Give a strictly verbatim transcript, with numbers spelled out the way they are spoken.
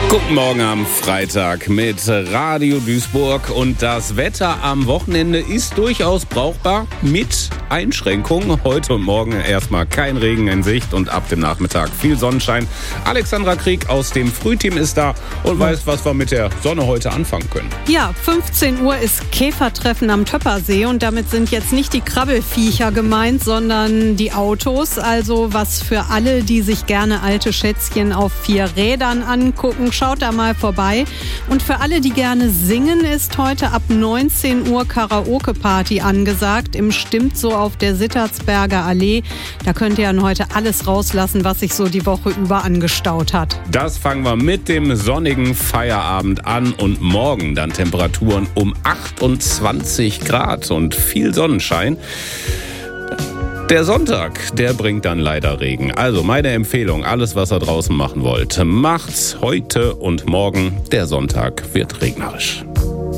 Guten Morgen am Freitag mit Radio Duisburg und das Wetter am Wochenende ist durchaus brauchbar mit Einschränkungen. Heute und morgen erstmal kein Regen in Sicht und ab dem Nachmittag viel Sonnenschein. Alexandra Krieg aus dem Frühteam ist da und weiß, was wir mit der Sonne heute anfangen können. Ja, fünfzehn Uhr ist Käfertreffen am Töppersee und damit sind jetzt nicht die Krabbelfiecher gemeint, sondern die Autos. Also was für alle, die sich gerne alte Schätzchen auf vier Rädern angucken. Schaut da mal vorbei. Und für alle, die gerne singen, ist heute ab neunzehn Uhr Karaoke-Party angesagt. Im Stimmt so auf der Sittertsberger Allee. Da könnt ihr dann heute alles rauslassen, was sich so die Woche über angestaut hat. Das fangen wir mit dem sonnigen Feierabend an und morgen dann Temperaturen um achtundzwanzig Grad und viel Sonnenschein. Der Sonntag, der bringt dann leider Regen. Also meine Empfehlung, alles was ihr draußen machen wollt, macht's heute und morgen. Der Sonntag wird regnerisch.